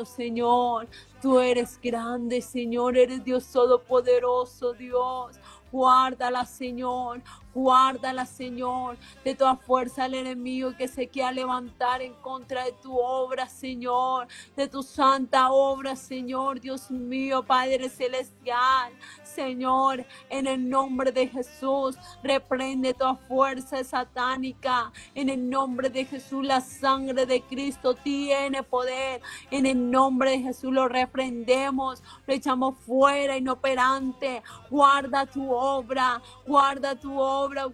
Señor. Tú eres grande, Señor, eres Dios todopoderoso, Dios. Guárdala, Señor, guárdala, Señor, de toda fuerza al enemigo que se quiera levantar en contra de tu obra, Señor, de tu santa obra, Señor, Dios mío, Padre celestial, Señor, en el nombre de Jesús, reprende toda fuerza satánica, en el nombre de Jesús, la sangre de Cristo tiene poder, en el nombre de Jesús lo reprendemos, lo echamos fuera, inoperante, guarda tu obra,